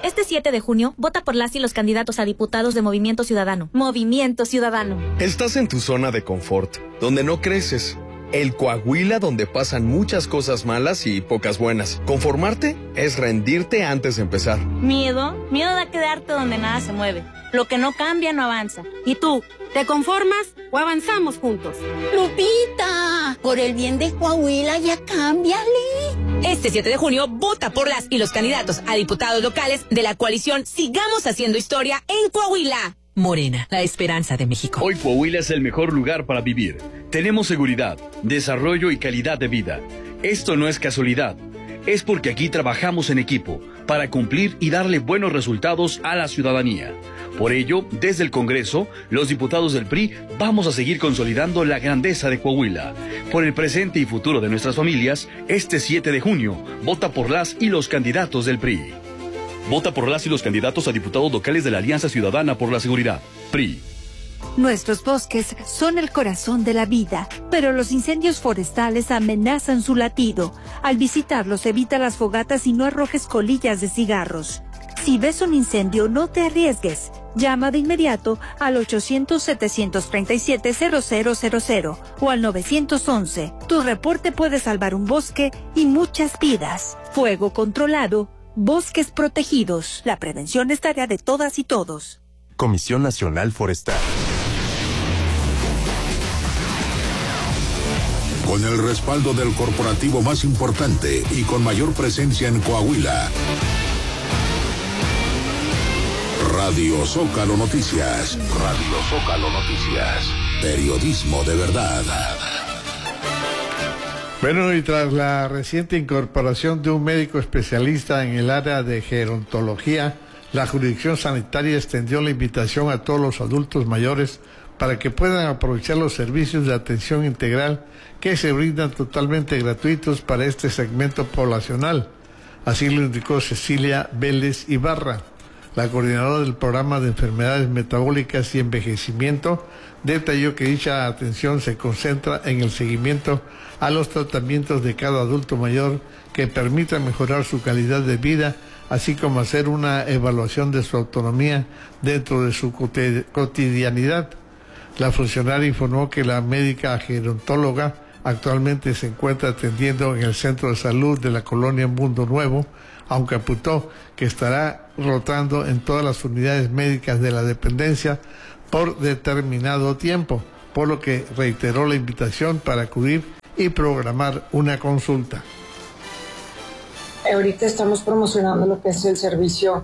Este 7 de junio, vota por las y los candidatos a diputados de Movimiento Ciudadano. Movimiento Ciudadano. Estás en tu zona de confort, donde no creces. El Coahuila donde pasan muchas cosas malas y pocas buenas. Conformarte es rendirte antes de empezar. Miedo da quedarte donde nada se mueve. Lo que no cambia no avanza. ¿Y tú? ¿Te conformas o avanzamos juntos? Lupita, por el bien de Coahuila ya cámbiale. Este 7 de junio, vota por las y los candidatos a diputados locales de la coalición Sigamos Haciendo Historia en Coahuila. Morena, la esperanza de México. Hoy Coahuila es el mejor lugar para vivir. Tenemos seguridad, desarrollo y calidad de vida. Esto no es casualidad. Es porque aquí trabajamos en equipo para cumplir y darle buenos resultados a la ciudadanía. Por ello, desde el Congreso, los diputados del PRI vamos a seguir consolidando la grandeza de Coahuila. Por el presente y futuro de nuestras familias, este 7 de junio, vota por las y los candidatos del PRI. Vota por las y los candidatos a diputados locales de la Alianza Ciudadana por la Seguridad, PRI. Nuestros bosques son el corazón de la vida, pero los incendios forestales amenazan su latido. Al visitarlos, evita las fogatas y no arrojes colillas de cigarros. Si ves un incendio, no te arriesgues. Llama de inmediato al 800-737-0000 o al 911. Tu reporte puede salvar un bosque y muchas vidas. Fuego controlado, bosques protegidos. La prevención es tarea de todas y todos. Comisión Nacional Forestal. Con el respaldo del corporativo más importante y con mayor presencia en Coahuila. Radio Zócalo Noticias. Radio Zócalo Noticias. Periodismo de verdad. Bueno, y tras la reciente incorporación de un médico especialista en el área de gerontología, la jurisdicción sanitaria extendió la invitación a todos los adultos mayores para que puedan aprovechar los servicios de atención integral que se brindan totalmente gratuitos para este segmento poblacional. Así lo indicó Cecilia Vélez Ibarra, la coordinadora del programa de enfermedades metabólicas y envejecimiento. Detalló que dicha atención se concentra en el seguimiento a los tratamientos de cada adulto mayor que permitan mejorar su calidad de vida, así como hacer una evaluación de su autonomía dentro de su cotidianidad. La funcionaria informó que la médica gerontóloga actualmente se encuentra atendiendo en el Centro de Salud de la colonia Mundo Nuevo, aunque apuntó que estará rotando en todas las unidades médicas de la dependencia por determinado tiempo, por lo que reiteró la invitación para acudir y programar una consulta. Ahorita estamos promocionando lo que es el servicio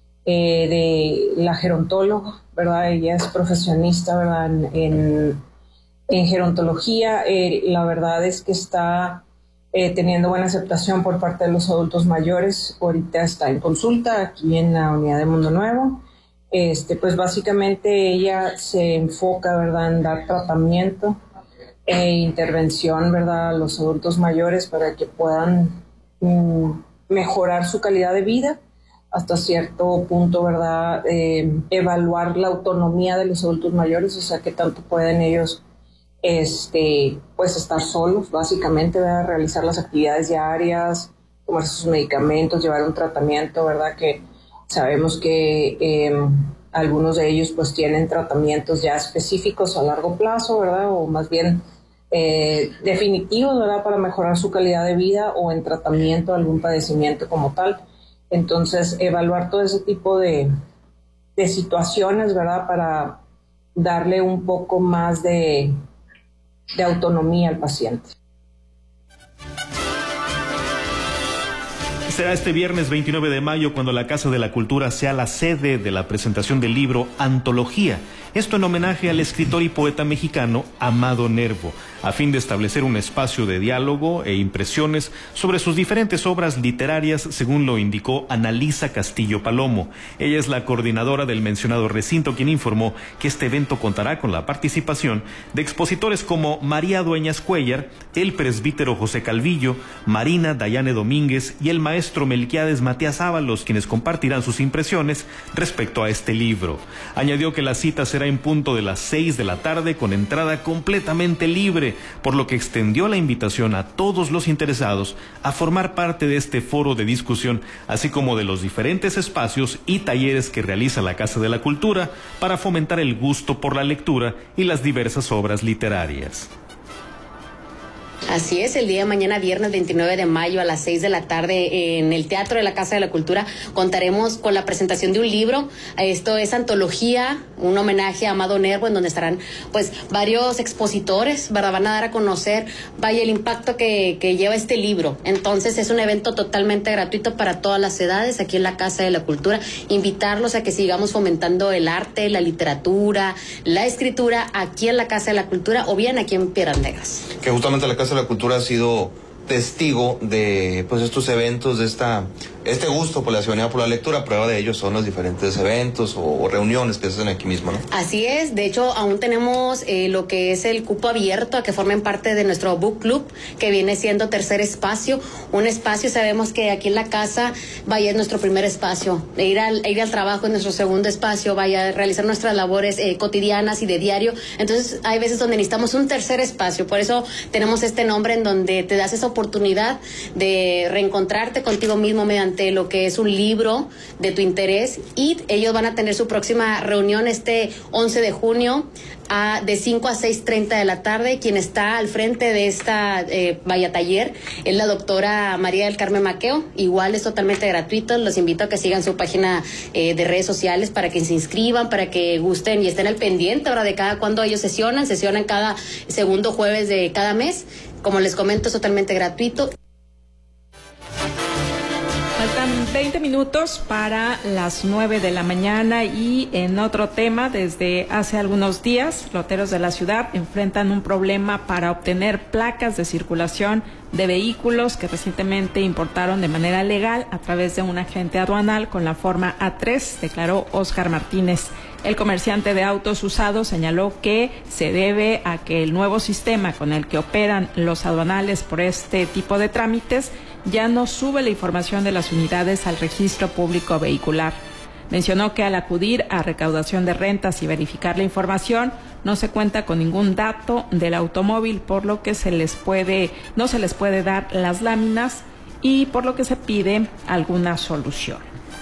de la gerontóloga, ¿verdad? Ella es profesionista, ¿verdad? En gerontología. La verdad es que está teniendo buena aceptación por parte de los adultos mayores. Ahorita está en consulta aquí en la unidad de Mundo Nuevo. Pues básicamente ella se enfoca, ¿verdad?, en dar tratamiento e intervención, ¿verdad?, a los adultos mayores para que puedan mejorar su calidad de vida hasta cierto punto, ¿verdad?, evaluar la autonomía de los adultos mayores, o sea, que tanto pueden ellos pues estar solos, básicamente, ¿verdad?, realizar las actividades diarias, tomar sus medicamentos, llevar un tratamiento, ¿verdad?, que sabemos que algunos de ellos pues tienen tratamientos ya específicos a largo plazo, ¿verdad?, o más bien definitivos, ¿verdad?, para mejorar su calidad de vida o en tratamiento de algún padecimiento como tal. Entonces, evaluar todo ese tipo de situaciones, ¿verdad?, para darle un poco más de autonomía al paciente. Será este viernes 29 de mayo cuando la Casa de la Cultura sea la sede de la presentación del libro Antología. Esto en homenaje al escritor y poeta mexicano Amado Nervo, a fin de establecer un espacio de diálogo e impresiones sobre sus diferentes obras literarias, según lo indicó Analisa Castillo Palomo. Ella es la coordinadora del mencionado recinto, quien informó que este evento contará con la participación de expositores como María Dueñas Cuellar, el presbítero José Calvillo, Marina Dayane Domínguez y el maestro maestro Melquiades Matías Ábalos, quienes compartirán sus impresiones respecto a este libro. Añadió que la cita será en punto de las 6 de la tarde con entrada completamente libre, por lo que extendió la invitación a todos los interesados a formar parte de este foro de discusión, así como de los diferentes espacios y talleres que realiza la Casa de la Cultura para fomentar el gusto por la lectura y las diversas obras literarias. Así es, el día de mañana, viernes 29 de mayo a las 6 de la tarde en el Teatro de la Casa de la Cultura contaremos con la presentación de un libro. Esto es Antología, un homenaje a Amado Nervo, en donde estarán pues varios expositores, ¿verdad? Van a dar a conocer, vaya, el impacto que lleva este libro. Entonces es un evento totalmente gratuito para todas las edades aquí en la Casa de la Cultura. Invitarlos a que sigamos fomentando el arte, la literatura, la escritura aquí en la Casa de la Cultura o bien aquí en Piedras Negras. Que justamente la Casa de la Cultura ha sido testigo de pues estos eventos, de este gusto por la ciudadanía por la lectura. Prueba de ello son los diferentes eventos o reuniones que se hacen aquí mismo, ¿no? Así es, de hecho aún tenemos lo que es el cupo abierto a que formen parte de nuestro book club, que viene siendo Tercer Espacio, un espacio, sabemos que aquí en la casa, vaya, es nuestro primer espacio, ir al trabajo es nuestro segundo espacio, vaya, realizar nuestras labores cotidianas y de diario. Entonces hay veces donde necesitamos un tercer espacio, por eso tenemos este nombre en donde te das esa oportunidad de reencontrarte contigo mismo mediante lo que es un libro de tu interés, y ellos van a tener su próxima reunión este 11 de junio de 5 a 6:30 de la tarde. Quien está al frente de esta taller es la doctora María del Carmen Maqueo. Igual es totalmente gratuito, los invito a que sigan su página de redes sociales para que se inscriban, para que gusten y estén al pendiente ahora de cada cuando ellos sesionan cada segundo jueves de cada mes. Como les comento, es totalmente gratuito. Faltan 20 minutos para las 9 de la mañana y en otro tema, desde hace algunos días, loteros de la ciudad enfrentan un problema para obtener placas de circulación de vehículos que recientemente importaron de manera legal a través de un agente aduanal con la forma A3, declaró Óscar Martínez. El comerciante de autos usados señaló que se debe a que el nuevo sistema con el que operan los aduanales por este tipo de trámites ya no sube la información de las unidades al registro público vehicular. Mencionó que al acudir a recaudación de rentas y verificar la información, no se cuenta con ningún dato del automóvil, por lo que no se les puede dar las láminas y por lo que se pide alguna solución.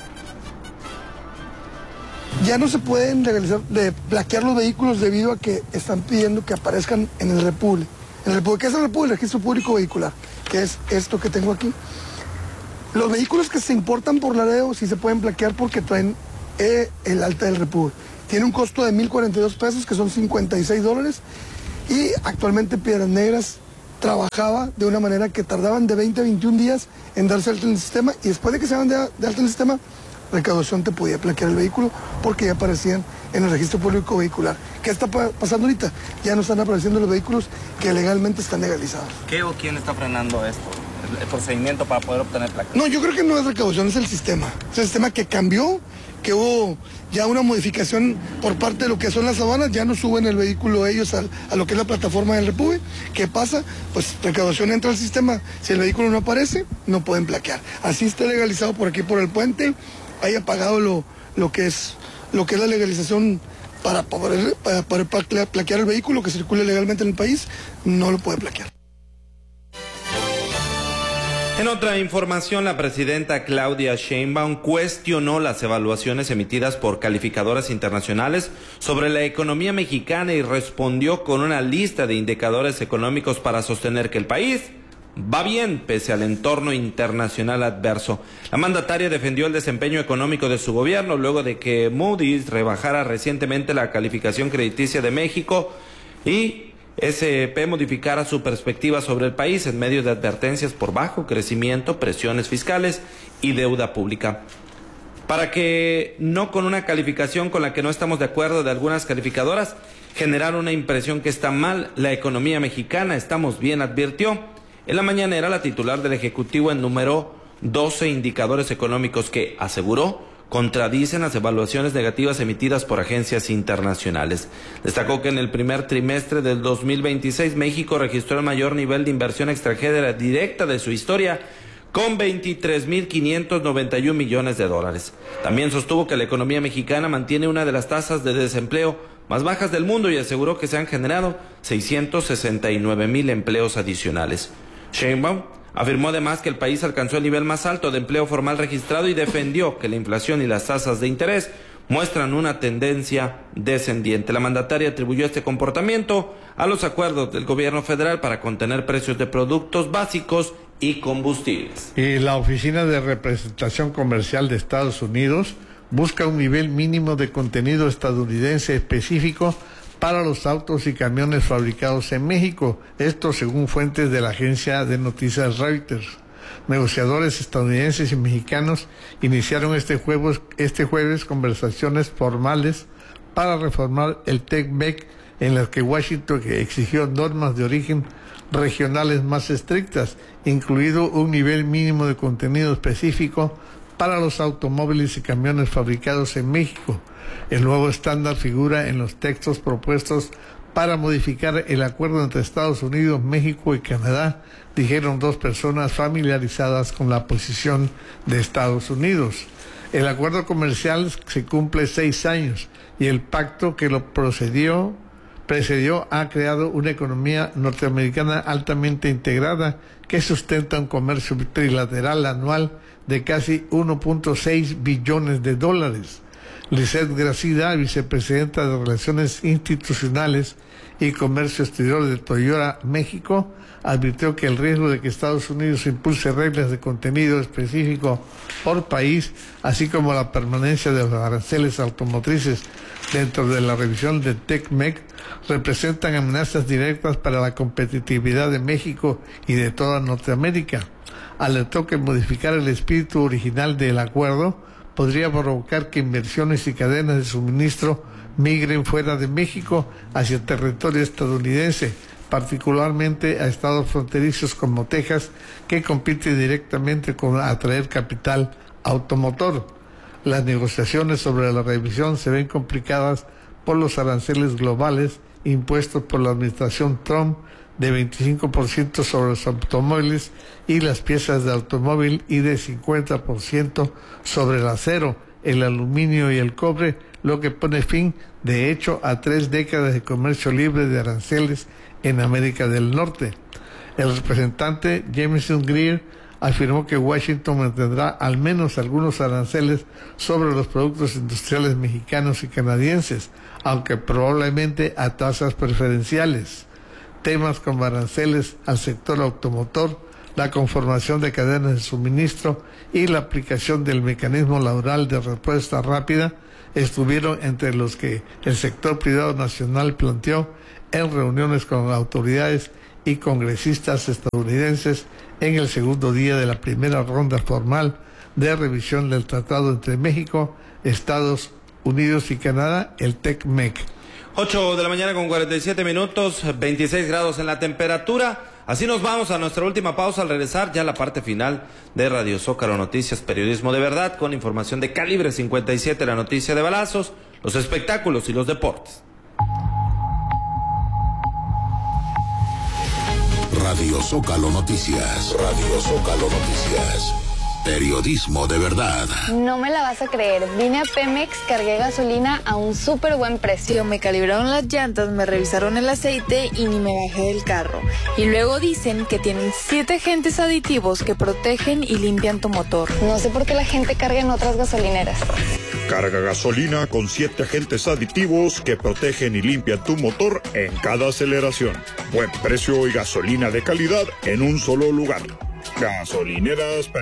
Ya no se pueden plaquear los vehículos debido a que están pidiendo que aparezcan en el Repúblico. ¿Qué es el Repúblico? El Registro Público Vehicular, que es esto que tengo aquí. Los vehículos que se importan por Laredo sí se pueden plaquear porque traen el alta del Repúblico. Tiene un costo de $1,042, que son $56, y actualmente Piedras Negras trabajaba de una manera que tardaban de 20 a 21 días en darse alta en el sistema, y después de que se van de alta en el sistema, recaudación te podía plaquear el vehículo porque ya aparecían en el registro público vehicular. ¿Qué está pasando ahorita? Ya no están apareciendo los vehículos que legalmente están legalizados. ¿Qué o quién está frenando esto? ¿El procedimiento para poder obtener placas? No, yo creo que no es recaudación, es el sistema. Es el sistema que cambió, que hubo ya una modificación por parte de lo que son las aduanas, ya no suben el vehículo ellos a lo que es la plataforma del Repúblico. ¿Qué pasa? Pues recaudación entra al sistema, si el vehículo no aparece, no pueden plaquear. Así está legalizado por aquí, por el puente, haya pagado lo que es la legalización para poder plaquear el vehículo que circule legalmente en el país, no lo puede plaquear. En otra información, la presidenta Claudia Sheinbaum cuestionó las evaluaciones emitidas por calificadoras internacionales sobre la economía mexicana y respondió con una lista de indicadores económicos para sostener que el país va bien pese al entorno internacional adverso. La mandataria defendió el desempeño económico de su gobierno luego de que Moody's rebajara recientemente la calificación crediticia de México y S&P modificara su perspectiva sobre el país en medio de advertencias por bajo crecimiento, presiones fiscales y deuda pública. Para que no con una calificación con la que no estamos de acuerdo de algunas calificadoras generar una impresión que está mal la economía mexicana, estamos bien, advirtió. En la mañanera, la titular del Ejecutivo enumeró 12 indicadores económicos que, aseguró, contradicen las evaluaciones negativas emitidas por agencias internacionales. Destacó que en el primer trimestre del 2026 México registró el mayor nivel de inversión extranjera directa de su historia, con 23.591 millones de dólares. También sostuvo que la economía mexicana mantiene una de las tasas de desempleo más bajas del mundo y aseguró que se han generado 669,000 empleos adicionales. Sheinbaum afirmó además que el país alcanzó el nivel más alto de empleo formal registrado y defendió que la inflación y las tasas de interés muestran una tendencia descendiente. La mandataria atribuyó este comportamiento a los acuerdos del gobierno federal para contener precios de productos básicos y combustibles. Y la Oficina de Representación Comercial de Estados Unidos busca un nivel mínimo de contenido estadounidense específico para los autos y camiones fabricados en México, esto según fuentes de la agencia de noticias Reuters. Negociadores estadounidenses y mexicanos iniciaron este jueves conversaciones formales para reformar el TEC-MEC, en las que Washington exigió normas de origen regionales más estrictas, incluido un nivel mínimo de contenido específico para los automóviles y camiones fabricados en México. El nuevo estándar figura en los textos propuestos para modificar el acuerdo entre Estados Unidos, México y Canadá, dijeron dos personas familiarizadas con la posición de Estados Unidos. El acuerdo comercial se cumple 6 años y el pacto que lo precedió ha creado una economía norteamericana altamente integrada que sustenta un comercio trilateral anual de casi 1.6 billones de dólares. Lisette Gracida, vicepresidenta de Relaciones Institucionales y Comercio Exterior de Toyota México, advirtió que el riesgo de que Estados Unidos impulse reglas de contenido específico por país, así como la permanencia de los aranceles automotrices dentro de la revisión del TEC-MEC, representan amenazas directas para la competitividad de México y de toda Norteamérica. Alertó que modificar el espíritu original del acuerdo podría provocar que inversiones y cadenas de suministro migren fuera de México hacia el territorio estadounidense, particularmente a estados fronterizos como Texas, que compite directamente con atraer capital automotor. Las negociaciones sobre la revisión se ven complicadas por los aranceles globales impuestos por la administración Trump de 25% sobre los automóviles y las piezas de automóvil y de 50% sobre el acero, el aluminio y el cobre, lo que pone fin, de hecho, a 3 décadas de comercio libre de aranceles en América del Norte. El representante Jameson Greer afirmó que Washington mantendrá al menos algunos aranceles sobre los productos industriales mexicanos y canadienses, aunque probablemente a tasas preferenciales. Temas como aranceles al sector automotor, la conformación de cadenas de suministro y la aplicación del mecanismo laboral de respuesta rápida estuvieron entre los que el sector privado nacional planteó en reuniones con autoridades y congresistas estadounidenses en el segundo día de la primera ronda formal de revisión del tratado entre México, Estados Unidos y Canadá, el TEC-MEC. 8 de la mañana con 47 minutos, 26 grados en la temperatura. Así nos vamos a nuestra última pausa. Al regresar ya la parte final de Radio Zócalo Noticias, periodismo de verdad, con información de calibre 57, la noticia de balazos, los espectáculos y los deportes. Radio Zócalo Noticias. Radio Zócalo Noticias. Periodismo de verdad. No me la vas a creer. Vine a Pemex, cargué gasolina a un súper buen precio. Me calibraron las llantas, me revisaron el aceite y ni me bajé del carro. Y luego dicen que tienen 7 agentes aditivos que protegen y limpian tu motor. No sé por qué la gente carga en otras gasolineras. Carga gasolina con 7 agentes aditivos que protegen y limpian tu motor en cada aceleración. Buen precio y gasolina de calidad en un solo lugar. Gasolineras